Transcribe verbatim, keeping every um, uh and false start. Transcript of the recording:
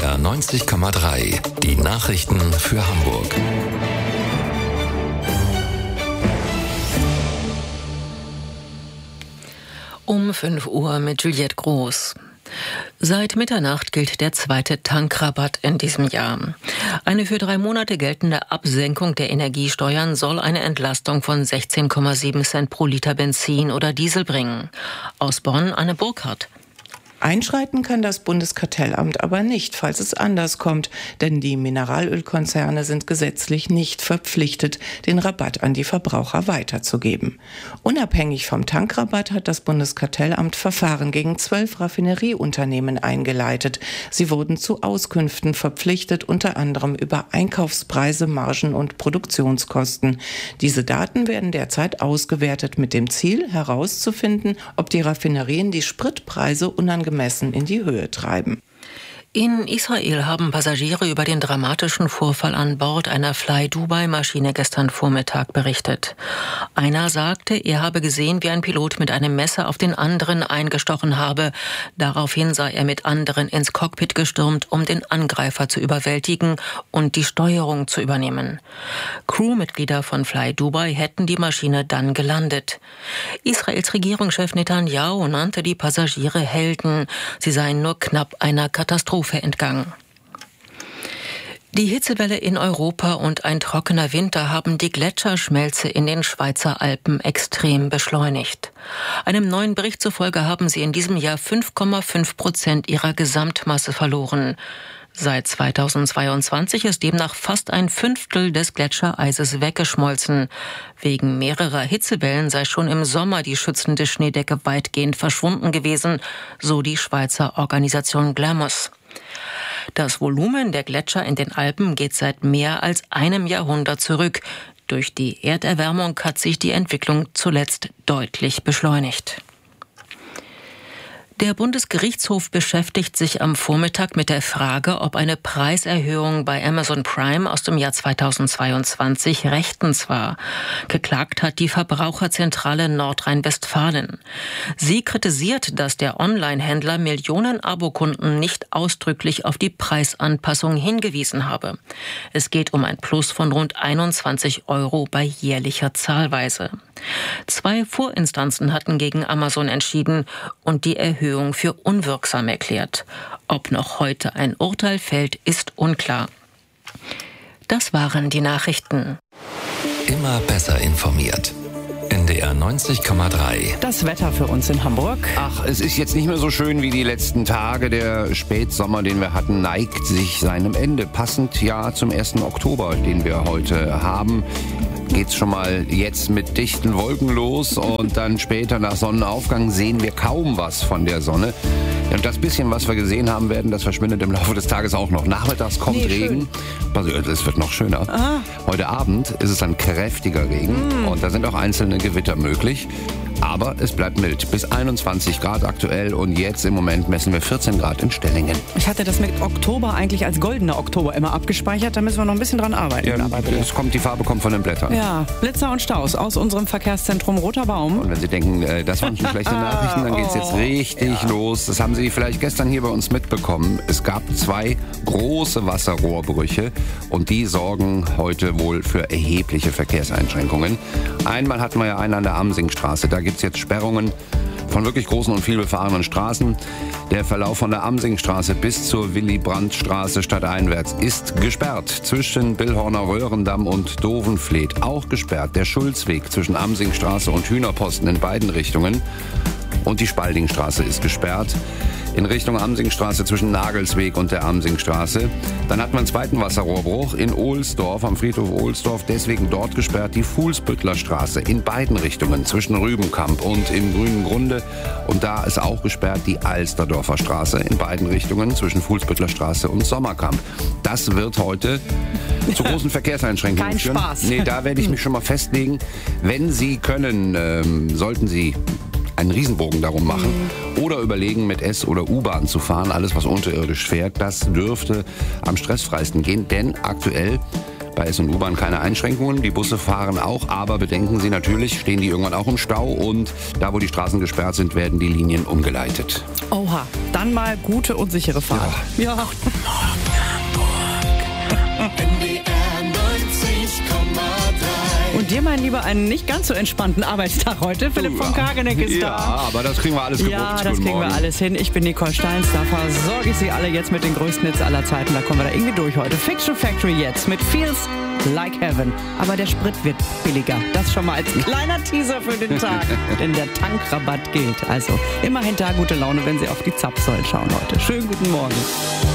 R neunzig Komma drei. Die Nachrichten für Hamburg. Um fünf Uhr mit Juliette Groß. Seit Mitternacht gilt der zweite Tankrabatt in diesem Jahr. Eine für drei Monate geltende Absenkung der Energiesteuern soll eine Entlastung von sechzehn Komma sieben Cent pro Liter Benzin oder Diesel bringen. Aus Bonn Anne Burkhardt. Einschreiten kann das Bundeskartellamt aber nicht, falls es anders kommt, denn die Mineralölkonzerne sind gesetzlich nicht verpflichtet, den Rabatt an die Verbraucher weiterzugeben. Unabhängig vom Tankrabatt hat das Bundeskartellamt Verfahren gegen zwölf Raffinerieunternehmen eingeleitet. Sie wurden zu Auskünften verpflichtet, unter anderem über Einkaufspreise, Margen und Produktionskosten. Diese Daten werden derzeit ausgewertet mit dem Ziel, herauszufinden, ob die Raffinerien die Spritpreise unangemessen gemessen in die Höhe treiben. In Israel haben Passagiere über den dramatischen Vorfall an Bord einer Fly-Dubai-Maschine gestern Vormittag berichtet. Einer sagte, er habe gesehen, wie ein Pilot mit einem Messer auf den anderen eingestochen habe. Daraufhin sei er mit anderen ins Cockpit gestürmt, um den Angreifer zu überwältigen und die Steuerung zu übernehmen. Crewmitglieder von Fly-Dubai hätten die Maschine dann gelandet. Israels Regierungschef Netanyahu nannte die Passagiere Helden. Sie seien nur knapp einer Katastrophe entgangen. Die Hitzewelle in Europa und ein trockener Winter haben die Gletscherschmelze in den Schweizer Alpen extrem beschleunigt. Einem neuen Bericht zufolge haben sie in diesem Jahr fünf Komma fünf Prozent ihrer Gesamtmasse verloren. Seit zweitausendzweiundzwanzig ist demnach fast ein Fünftel des Gletschereises weggeschmolzen. Wegen mehrerer Hitzewellen sei schon im Sommer die schützende Schneedecke weitgehend verschwunden gewesen, so die Schweizer Organisation Glamus. Das Volumen der Gletscher in den Alpen geht seit mehr als einem Jahrhundert zurück. Durch die Erderwärmung hat sich die Entwicklung zuletzt deutlich beschleunigt. Der Bundesgerichtshof beschäftigt sich am Vormittag mit der Frage, ob eine Preiserhöhung bei Amazon Prime aus dem Jahr zweitausendzweiundzwanzig rechtens war. Geklagt hat die Verbraucherzentrale Nordrhein-Westfalen. Sie kritisiert, dass der Online-Händler Millionen Abokunden nicht ausdrücklich auf die Preisanpassung hingewiesen habe. Es geht um ein Plus von rund einundzwanzig Euro bei jährlicher Zahlweise. Zwei Vorinstanzen hatten gegen Amazon entschieden und die Erhöhung für unwirksam erklärt. Ob noch heute ein Urteil fällt, ist unklar. Das waren die Nachrichten. Immer besser informiert. N D R neunzig Komma drei. Das Wetter für uns in Hamburg. Ach, es ist jetzt nicht mehr so schön wie die letzten Tage. Der Spätsommer, den wir hatten, neigt sich seinem Ende. Passend ja zum ersten Oktober, den wir heute haben, geht's schon mal jetzt mit dichten Wolken los und dann später nach Sonnenaufgang sehen wir kaum was von der Sonne. Und das bisschen, was wir gesehen haben werden, das verschwindet im Laufe des Tages auch noch. Nachmittags kommt nee, Regen. Also, es wird noch schöner. Aha. Heute Abend ist es dann kräftiger Regen mm. und da sind auch einzelne Gewitter möglich. Aber es bleibt mild. Bis einundzwanzig Grad aktuell und jetzt im Moment messen wir vierzehn Grad in Stellingen. Ich hatte das mit Oktober eigentlich als goldener Oktober immer abgespeichert. Da müssen wir noch ein bisschen dran arbeiten. Ja, es kommt, die Farbe kommt von den Blättern. Ja, Blitzer und Staus aus unserem Verkehrszentrum Roter Baum. Und wenn Sie denken, äh, das waren schon schlechte Nachrichten, dann geht's jetzt richtig ja. los. Das haben Sie vielleicht gestern hier bei uns mitbekommen. Es gab zwei große Wasserrohrbrüche und die sorgen heute wohl für erhebliche Verkehrseinschränkungen. Einmal hatten wir ja einen an der Amsingstraße. Da gibt es jetzt Sperrungen von wirklich großen und vielbefahrenen Straßen. Der Verlauf von der Amsingstraße bis zur Willy-Brandt-Straße stadteinwärts ist gesperrt. Zwischen Billhorner Röhrendamm und Dovenfleet auch gesperrt. Der Schulzweg zwischen Amsingstraße und Hühnerposten in beiden Richtungen. Und die Spaldingstraße ist gesperrt. In Richtung Amsingstraße zwischen Nagelsweg und der Amsingstraße. Dann hat man einen zweiten Wasserrohrbruch in Ohlsdorf, am Friedhof Ohlsdorf. Deswegen dort gesperrt die Fuhlsbüttler Straße in beiden Richtungen, zwischen Rübenkamp und im Grünen Grunde. Und da ist auch gesperrt die Alsterdorfer Straße in beiden Richtungen, zwischen Fuhlsbüttler Straße und Sommerkamp. Das wird heute zu großen Verkehrseinschränkungen Kein führen. Spaß. Nee, da werde ich mich schon mal festlegen. Wenn Sie können, ähm, sollten Sie einen Riesenbogen darum machen mhm. oder überlegen, mit S- oder U-Bahn zu fahren. Alles, was unterirdisch fährt, das dürfte am stressfreisten gehen, denn aktuell bei S und U-Bahn keine Einschränkungen. Die Busse fahren auch, aber bedenken Sie natürlich, stehen die irgendwann auch im Stau und da, wo die Straßen gesperrt sind, werden die Linien umgeleitet. Oha, dann mal gute und sichere Fahrt. Ja. ja. Guten Morgen, Hamburg. N D R neunzig Komma drei. Und dir, mein Lieber, einen nicht ganz so entspannten Arbeitstag heute. Philipp von Kageneck ist ja, da. Ja, aber das kriegen wir alles gewuppt. Ja, das Guten kriegen Morgen. wir alles hin. Ich bin Nicole Steins, da versorge ich Sie alle jetzt mit den größten Hits aller Zeiten. Da kommen wir da irgendwie durch heute. Fiction Factory jetzt mit Feels Like Heaven. Aber der Sprit wird billiger. Das schon mal als kleiner Teaser für den Tag. Denn der Tankrabatt gilt. Also immerhin da gute Laune, wenn Sie auf die Zapfsäulen schauen heute. Schönen guten Morgen.